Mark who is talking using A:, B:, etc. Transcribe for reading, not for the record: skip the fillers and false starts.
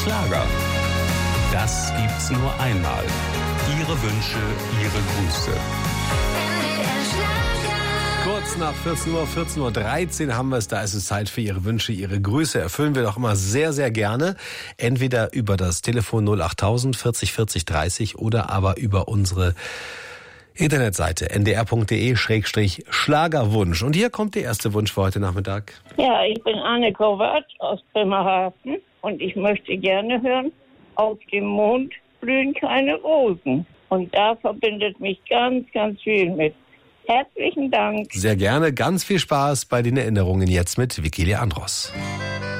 A: Schlager. Das gibt's nur einmal. Ihre Wünsche, Ihre Grüße.
B: Kurz nach 14:13 Uhr haben wir es. Da ist es Zeit für Ihre Wünsche, Ihre Grüße. Erfüllen wir doch immer sehr, sehr gerne. Entweder über das Telefon 08000 40 40 30 oder aber über unsere Internetseite ndr.de/Schlagerwunsch. Und hier kommt der erste Wunsch für heute Nachmittag.
C: Ja, ich bin Anne Kovac aus Bremerhaven und ich möchte gerne hören, auf dem Mond blühen keine Rosen. Und da verbindet mich ganz, ganz viel mit. Herzlichen Dank.
B: Sehr gerne. Ganz viel Spaß bei den Erinnerungen jetzt mit Vicky Leandros.